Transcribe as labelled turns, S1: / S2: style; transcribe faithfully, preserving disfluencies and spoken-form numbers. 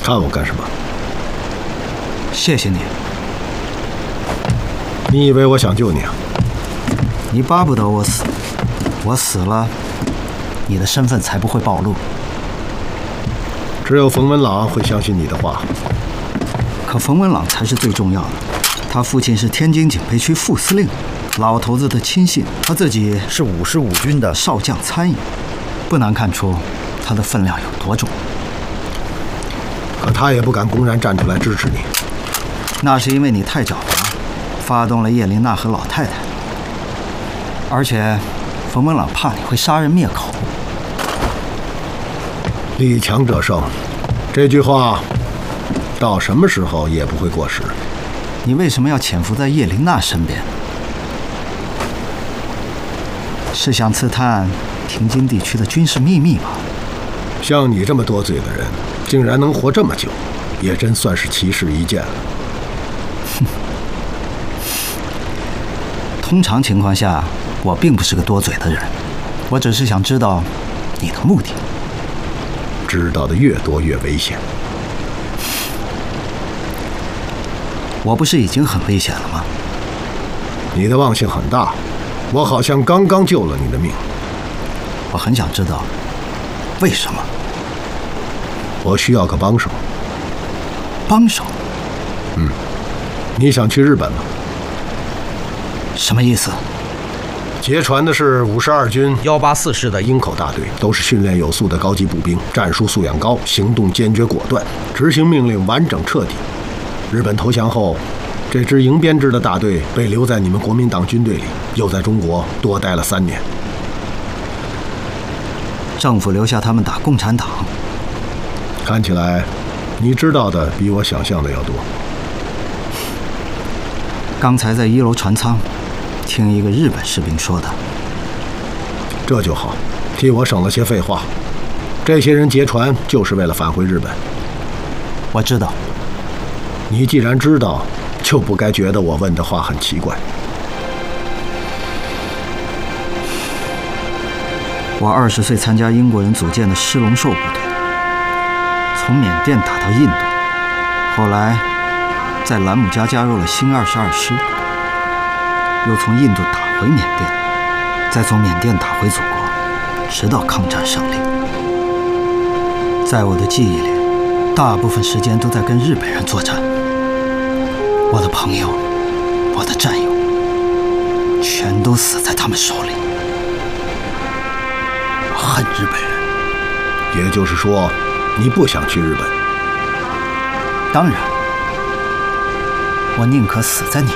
S1: 看我干什么？
S2: 谢谢你。
S1: 你以为我想救你啊？
S2: 你巴不得我死，我死了，你的身份才不会暴露。
S1: 只有冯文朗会相信你的话。
S2: 可冯文朗才是最重要的，他父亲是天津警备区副司令，老头子的亲信，他自己是五十五军的少将参议，不难看出他的分量有多重。
S1: 可他也不敢公然站出来支持你。
S2: 那是因为你太狡猾，发动了叶琳娜和老太太。而且，冯文朗怕你会杀人灭口。
S1: 力强者胜，这句话到什么时候也不会过时。
S2: 你为什么要潜伏在叶琳娜身边？是想刺探平津地区的军事秘密吗？
S1: 像你这么多嘴的人，竟然能活这么久，也真算是奇事一件了。
S2: 哼，通常情况下，我并不是个多嘴的人，我只是想知道你的目的。
S1: 知道的越多越危险。
S2: 我不是已经很危险了吗？
S1: 你的忘性很大，我好像刚刚救了你的命。
S2: 我很想知道，为什么？
S1: 我需要个帮手。
S2: 帮手？
S1: 嗯，你想去日本吗？
S2: 什么意思？
S1: 劫船的是五十二军一八四师的营口大队，都是训练有素的高级步兵，战术素养高，行动坚决果断，执行命令完整彻底。日本投降后，这支营编制的大队被留在你们国民党军队里，又在中国多待了三年。
S2: 政府留下他们打共产党。
S1: 看起来，你知道的比我想象的要多。
S2: 刚才在一楼船舱，听一个日本士兵说的。
S1: 这就好，替我省了些废话。这些人劫船就是为了返回日本。
S2: 我知道。
S1: 你既然知道，就不该觉得我问的话很奇怪。
S2: 我二十岁参加英国人组建的狮龙兽部队，从缅甸打到印度，后来在兰姆加加入了新二十二师，又从印度打回缅甸，再从缅甸打回祖国，直到抗战胜利。在我的记忆里，大部分时间都在跟日本人作战。我的朋友，我的战友，全都死在他们手里。我恨日本人。
S1: 也就是说，你不想去日本？
S2: 当然，我宁可死在你